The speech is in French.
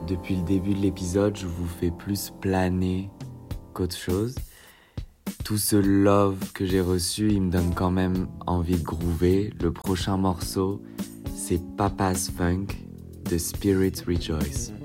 depuis le début de l'épisode, je vous fais plus planer qu'autre chose. Tout ce love que j'ai reçu, il me donne quand même envie de groover. Le prochain morceau, c'est Papa's Funk de Spirit Rejoice.